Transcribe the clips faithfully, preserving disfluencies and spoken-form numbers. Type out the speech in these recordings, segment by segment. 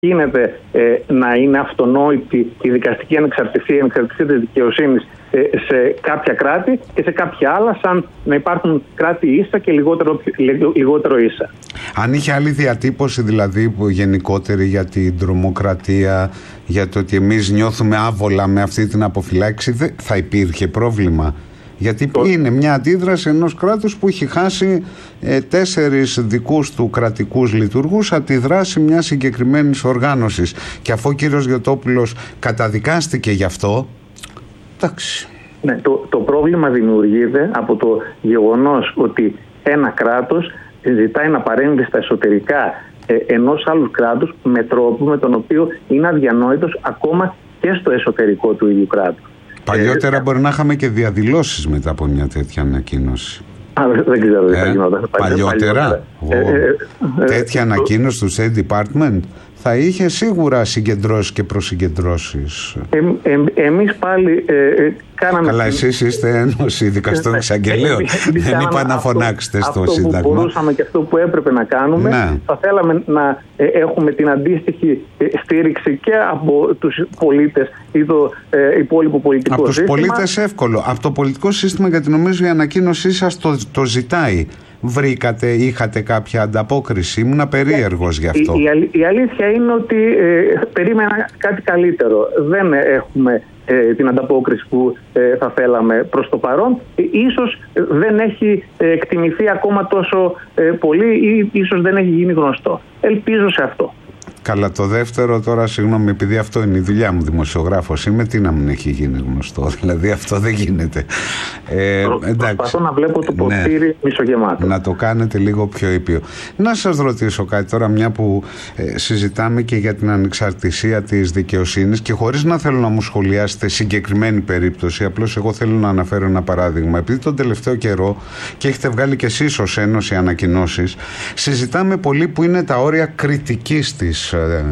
γίνεται ε, να είναι αυτονόητη η δικαστική ανεξαρτησία, η ανεξαρτησία της δικαιοσύνης ε, σε κάποια κράτη και σε κάποια άλλα, σαν να υπάρχουν κράτη ίσα και λιγότερο, λιγότερο ίσα. Αν είχε άλλη διατύπωση δηλαδή που γενικότερη για την τρομοκρατία, για το ότι εμείς νιώθουμε άβολα με αυτή την αποφυλάξη, δεν θα υπήρχε πρόβλημα. Γιατί το... είναι μια αντίδραση ενός κράτους που έχει χάσει ε, τέσσερις δικούς του κρατικούς λειτουργούς από τη δράση μιας συγκεκριμένης οργάνωσης. Και αφού ο κύριος Γιωτόπουλος καταδικάστηκε γι' αυτό, εντάξει. Ναι, το, το πρόβλημα δημιουργείται από το γεγονός ότι ένα κράτος ζητάει να παρέμβει στα εσωτερικά ε, ενός άλλου κράτους με τρόπο με τον οποίο είναι αδιανόητος ακόμα και στο εσωτερικό του ίδιου κράτους. Παλιότερα μπορεί να είχαμε και διαδηλώσεις μετά από μια τέτοια ανακοίνωση. Α, δεν ξέρω τι θα γινόταν. Παλιότερα. Ε, ε, ε, ε, τέτοια ανακοίνωση του State Department θα είχε σίγουρα συγκεντρώσεις και προσυγκεντρώσεις. Ε, ε, εμείς πάλι ε, ε, κάναμε... Καλά, εσείς είστε Ένωση Δικαστών Εξαγγελέων. Δεν είπα να φωνάξετε στο Σύνταγμα. Αυτό που μπορούσαμε και αυτό που έπρεπε να κάνουμε. Ναι. Θα θέλαμε να ε, έχουμε την αντίστοιχη ε, στήριξη και από τους πολίτες ή το ε, υπόλοιπο πολιτικό από σύστημα. Από τους πολίτες εύκολο. Από το πολιτικό σύστημα, γιατί νομίζω η ανακοίνωσή σας το, το ζητάει. Βρήκατε, είχατε κάποια ανταπόκριση? Ήμουν περίεργος γι' αυτό. Η, η, η αλήθεια είναι ότι ε, περίμενα κάτι καλύτερο. Δεν έχουμε ε, την ανταπόκριση που ε, θα θέλαμε προς το παρόν. Ε, ίσως δεν έχει ε, εκτιμηθεί ακόμα τόσο ε, πολύ ή ίσως δεν έχει γίνει γνωστό. Ελπίζω σε αυτό. Καλά, το δεύτερο τώρα, συγγνώμη, επειδή αυτό είναι η δουλειά μου, δημοσιογράφος είμαι, τι να μην έχει γίνει γνωστό? Δηλαδή αυτό δεν γίνεται. Ε, Προ, προσπαθώ να βλέπω το ποτήρι ναι, μισογεμάτο. Να το κάνετε λίγο πιο ήπιο. Να σας ρωτήσω κάτι τώρα, μια που ε, συζητάμε και για την ανεξαρτησία της δικαιοσύνης και χωρίς να θέλω να μου σχολιάσετε συγκεκριμένη περίπτωση, απλώς εγώ θέλω να αναφέρω ένα παράδειγμα. Επειδή τον τελευταίο καιρό, και έχετε βγάλει και εσείς ως Ένωση ανακοινώσεις, συζητάμε πολύ που είναι τα όρια κριτικής της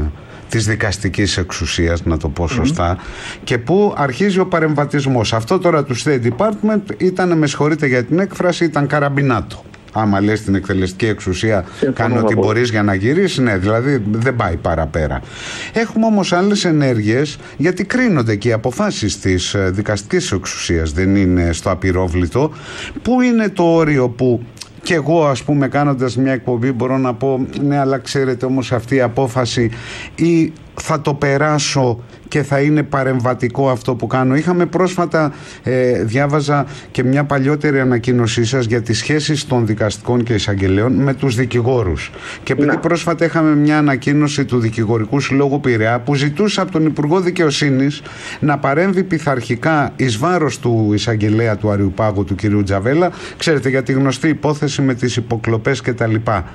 της δικαστικής εξουσίας, να το πω σωστά, mm-hmm. και που αρχίζει ο παρεμβατισμός. Αυτό τώρα του State Department ήταν, με συγχωρείτε για την έκφραση, ήταν καραμπινάτο. Άμα λες την εκτελεστική εξουσία κάνει ό,τι μπορείς για να γυρίσει, ναι, δηλαδή δεν πάει παραπέρα. Έχουμε όμως άλλες ενέργειες, γιατί κρίνονται και οι αποφάσεις της δικαστικής εξουσίας, δεν είναι στο απειρόβλητο. Πού είναι το όριο που και εγώ, ας πούμε, κάνοντας μια εκπομπή μπορώ να πω ναι, αλλά ξέρετε όμως αυτή η απόφαση, ή θα το περάσω και θα είναι παρεμβατικό αυτό που κάνω? Είχαμε πρόσφατα, ε, διάβαζα και μια παλιότερη ανακοίνωσή σας για τις σχέσεις των δικαστικών και εισαγγελέων με τους δικηγόρους. Και επειδή να. πρόσφατα είχαμε μια ανακοίνωση του Δικηγορικού Συλλόγου Πειραιά που ζητούσε από τον Υπουργό Δικαιοσύνης να παρέμβει πειθαρχικά εις βάρος του εισαγγελέα του Αριουπάγου, του κυρίου Τζαβέλα, ξέρετε, για τη γνωστή υπόθεση με τις υποκλοπές κτλ.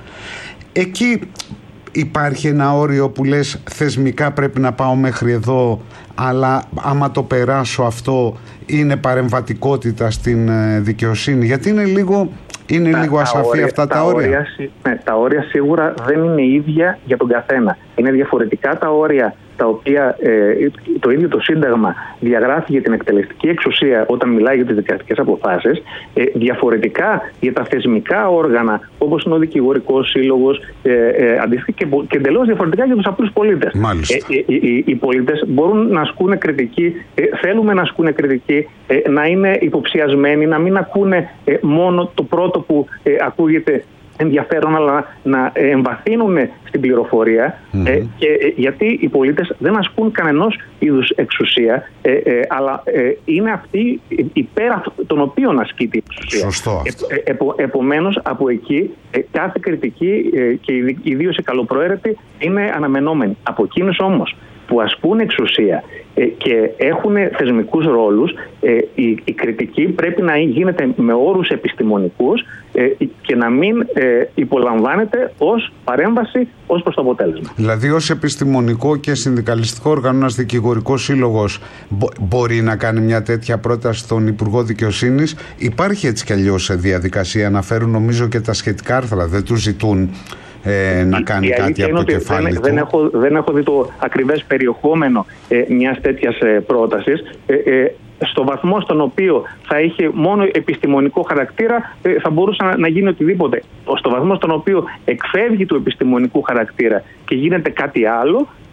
Εκεί υπάρχει ένα όριο που λες θεσμικά πρέπει να πάω μέχρι εδώ, αλλά άμα το περάσω αυτό είναι παρεμβατικότητα στην δικαιοσύνη? Γιατί είναι λίγο, είναι τα, λίγο ασαφή όρια, αυτά τα, τα όρια. όρια ναι, τα όρια σίγουρα δεν είναι ίδια για τον καθένα. Είναι διαφορετικά τα όρια τα οποία ε, το ίδιο το Σύνταγμα διαγράφει για την εκτελεστική εξουσία όταν μιλάει για τις δικαστικές αποφάσεις, ε, διαφορετικά για τα θεσμικά όργανα όπως είναι ο Δικηγορικός Σύλλογος, ε, ε, αντίστοιχα και, και εντελώς διαφορετικά για τους απλούς πολίτες. Μάλιστα. Ε, ε, ε, ε, οι πολίτες μπορούν να ασκούν κριτική, ε, θέλουμε να ασκούν κριτική, ε, να είναι υποψιασμένοι, να μην ακούνε ε, μόνο το πρώτο που ε, ακούγεται ενδιαφέρον, αλλά να εμβαθύνουν στην πληροφορία, mm-hmm. ε, και, ε, γιατί οι πολίτες δεν ασκούν κανενός είδους εξουσία, ε, ε, αλλά ε, είναι αυτοί υπέρ των οποίων ασκεί την εξουσία. Σωστό. Ε, ε, επο, επομένως, από εκεί ε, κάθε κριτική ε, και ιδίως η καλοπροαίρετη είναι αναμενόμενη. Από εκείνους όμως που ασκούν εξουσία ε, και έχουν θεσμικούς ρόλους, ε, η, η κριτική πρέπει να γίνεται με όρους επιστημονικούς ε, και να μην ε, υπολαμβάνεται ως παρέμβαση ως προς το αποτέλεσμα. Δηλαδή ως επιστημονικό και συνδικαλιστικό όργανο, ένας δικηγορικός σύλλογος μπο, μπορεί να κάνει μια τέτοια πρόταση στον Υπουργό Δικαιοσύνης? Υπάρχει έτσι κι αλλιώς σε διαδικασία, αναφέρουν νομίζω και τα σχετικά άρθρα, δεν του ζητούν Ε, να κάνει κάτι από το κεφάλι δεν, του. Δεν έχω, δεν έχω δει το ακριβές περιεχόμενο ε, μιας τέτοιας ε, πρότασης. Ε, ε, στο βαθμό στον οποίο θα είχε μόνο επιστημονικό χαρακτήρα, ε, θα μπορούσε να, να γίνει οτιδήποτε. Στο βαθμό στον οποίο εκφεύγει του επιστημονικού χαρακτήρα και γίνεται κάτι άλλο,